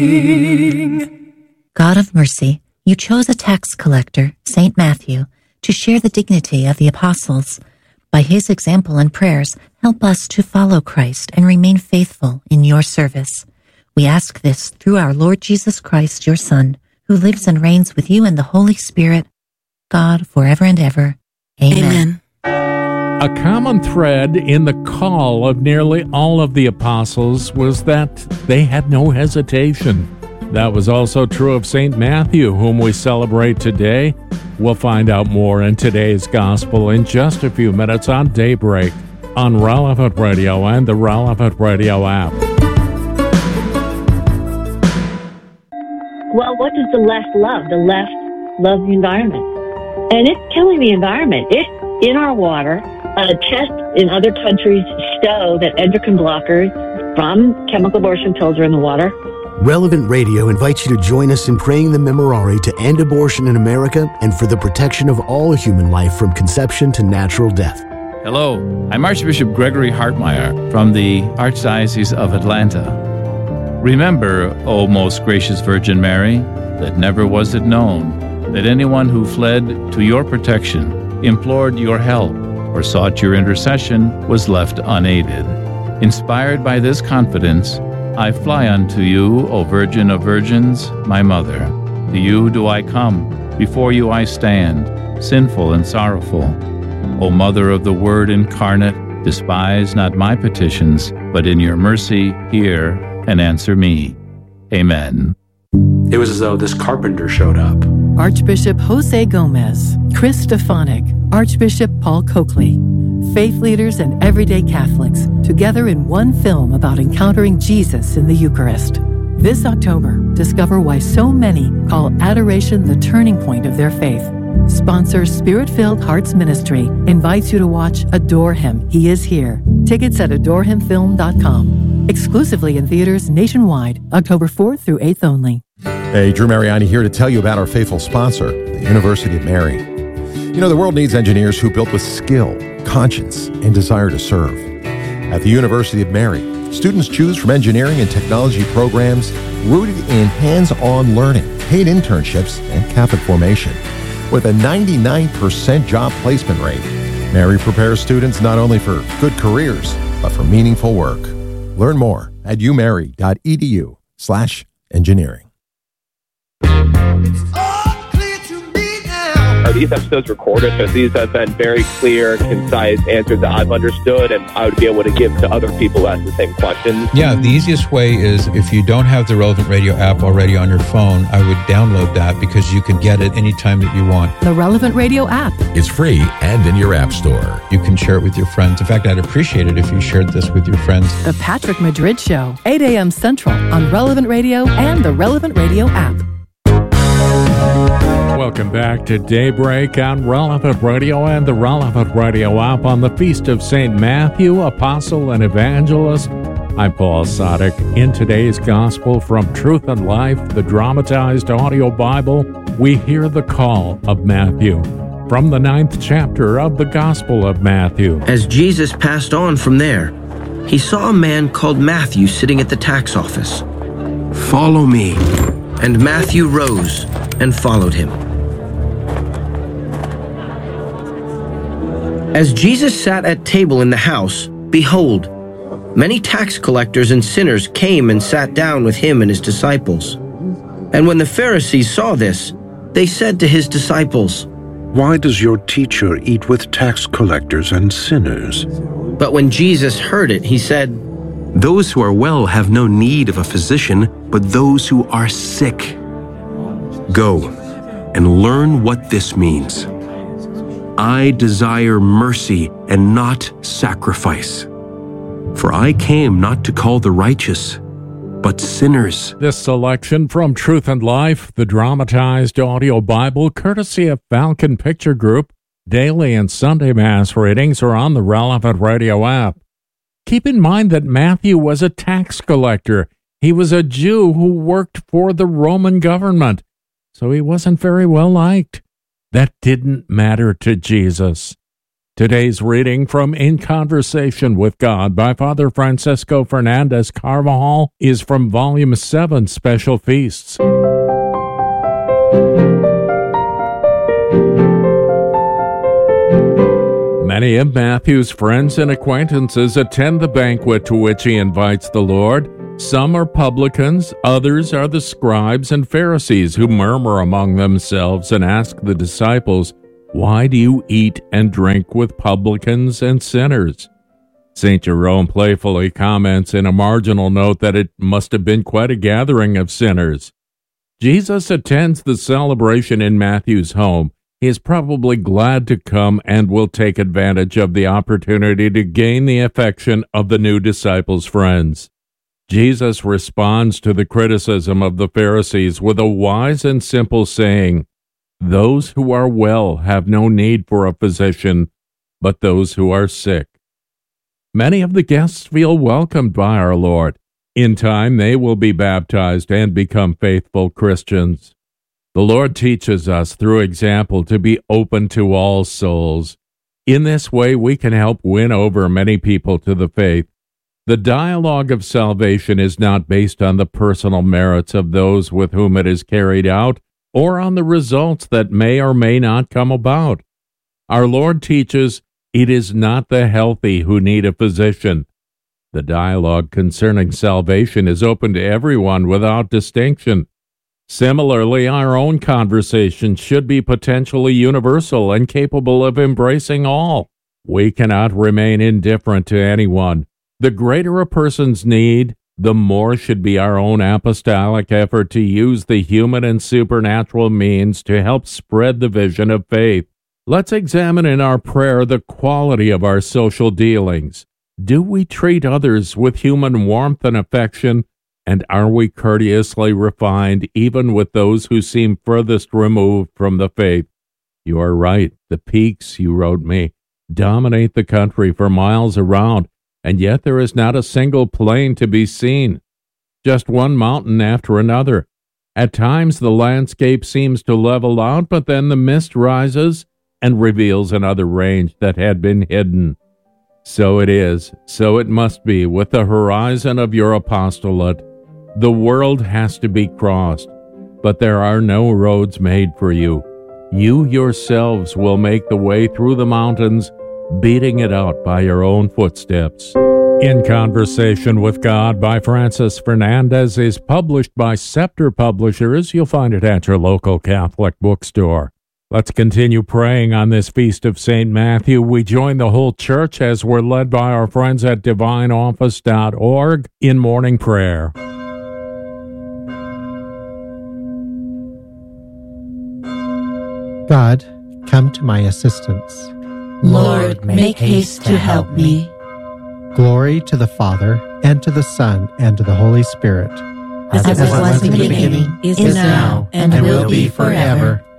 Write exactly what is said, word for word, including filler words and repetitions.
God of mercy, you chose a tax collector, Saint Matthew, to share the dignity of the apostles. By his example and prayers, help us to follow Christ and remain faithful in your service. We ask this through our Lord Jesus Christ, your Son, who lives and reigns with you in the Holy Spirit, God, forever and ever. Amen. Amen. A common thread in the call of nearly all of the apostles was that they had no hesitation. That was also true of Saint Matthew, whom we celebrate today. We'll find out more in today's gospel in just a few minutes on Daybreak on Relevant Radio and the Relevant Radio app. Well, what does the left love? The left loves the environment. And it's killing the environment. It's in our water. Uh, tests in other countries show that endocrine blockers from chemical abortion pills are in the water. Relevant Radio invites you to join us in praying the Memorare to end abortion in America and for the protection of all human life from conception to natural death. Hello, I'm Archbishop Gregory Hartmeyer from the Archdiocese of Atlanta. Remember, O most gracious Virgin Mary, that never was it known that anyone who fled to your protection, implored your help, or sought your intercession was left unaided. Inspired by this confidence, I fly unto you, O Virgin of Virgins, my Mother. To you do I come, before you I stand, sinful and sorrowful. O Mother of the Word incarnate, despise not my petitions, but in your mercy hear and answer me. Amen. It was as though this carpenter showed up. Archbishop Jose Gomez, Chris Stefanik, Archbishop Paul Coakley, faith leaders and everyday Catholics together in one film about encountering Jesus in the Eucharist. This October, discover why so many call adoration the turning point of their faith. Sponsor Spirit-Filled Hearts Ministry invites you to watch Adore Him, He Is Here. Tickets at adore him film dot com. Exclusively in theaters nationwide, October fourth through eighth only. Hey, Drew Mariani here to tell you about our faithful sponsor, the University of Mary. You know, the world needs engineers who built with skill, conscience, and desire to serve. At the University of Mary, students choose from engineering and technology programs rooted in hands-on learning, paid internships, and Catholic formation. With a ninety-nine percent job placement rate, Mary prepares students not only for good careers, but for meaningful work. Learn more at umary.edu slash engineering. Are these episodes recorded? Because these have been very clear, concise answers that I've understood, and I would be able to give to other people who ask the same questions. Yeah, the easiest way is if you don't have the Relevant Radio app already on your phone, I would download that because you can get it anytime that you want. The Relevant Radio app. It's free and in your app store. You can share it with your friends. In fact, I'd appreciate it if you shared this with your friends. The Patrick Madrid Show, eight a.m. Central on Relevant Radio and the Relevant Radio app. Welcome back to Daybreak on Relevant Radio and the Relevant Radio app on the Feast of Saint Matthew, Apostle and Evangelist. I'm Paul Sadek. In today's Gospel from Truth and Life, the dramatized audio Bible, we hear the call of Matthew from the ninth chapter of the Gospel of Matthew. As Jesus passed on from there, he saw a man called Matthew sitting at the tax office. "Follow me." And Matthew rose and followed him. As Jesus sat at table in the house, behold, many tax collectors and sinners came and sat down with him and his disciples. And when the Pharisees saw this, they said to his disciples, "Why does your teacher eat with tax collectors and sinners?" But when Jesus heard it, he said, "Those who are well have no need of a physician, but those who are sick. Go and learn what this means. I desire mercy and not sacrifice. For I came not to call the righteous, but sinners." This selection from Truth and Life, the dramatized audio Bible, courtesy of Falcon Picture Group. Daily and Sunday Mass readings are on the Relevant Radio app. Keep in mind that Matthew was a tax collector. He was a Jew who worked for the Roman government, so he wasn't very well liked. That didn't matter to Jesus. Today's reading from In Conversation with God by Father Francisco Fernandez Carvajal is from Volume seven, Special Feasts. Many of Matthew's friends and acquaintances attend the banquet to which he invites the Lord. Some are publicans, others are the scribes and Pharisees who murmur among themselves and ask the disciples, "Why do you eat and drink with publicans and sinners?" Saint Jerome playfully comments in a marginal note that it must have been quite a gathering of sinners. Jesus attends the celebration in Matthew's home. He is probably glad to come and will take advantage of the opportunity to gain the affection of the new disciples' friends. Jesus responds to the criticism of the Pharisees with a wise and simple saying, "Those who are well have no need for a physician, but those who are sick." Many of the guests feel welcomed by our Lord. In time, they will be baptized and become faithful Christians. The Lord teaches us through example to be open to all souls. In this way, we can help win over many people to the faith. The dialogue of salvation is not based on the personal merits of those with whom it is carried out, or on the results that may or may not come about. Our Lord teaches, it is not the healthy who need a physician. The dialogue concerning salvation is open to everyone without distinction. Similarly, our own conversation should be potentially universal and capable of embracing all. We cannot remain indifferent to anyone. The greater a person's need, the more should be our own apostolic effort to use the human and supernatural means to help spread the vision of faith. Let's examine in our prayer the quality of our social dealings. Do we treat others with human warmth and affection? And are we courteously refined even with those who seem furthest removed from the faith? You are right. The peaks, you wrote me, dominate the country for miles around, and yet there is not a single plain to be seen. Just one mountain after another. At times the landscape seems to level out, but then the mist rises and reveals another range that had been hidden. So it is, so it must be with the horizon of your apostolate. The world has to be crossed, but there are no roads made for you. You yourselves will make the way through the mountains, beating it out by your own footsteps. In Conversation with God by Francis Fernandez is published by Scepter Publishers. You'll find it at your local Catholic bookstore. Let's continue praying on this feast of Saint Matthew. We join the whole church as we're led by our friends at divine office dot org in morning prayer. God, come to my assistance. Lord, make haste to help me. Glory to the Father, and to the Son, and to the Holy Spirit. As, As it was, was in the beginning, beginning is, is now, and, and will be forever.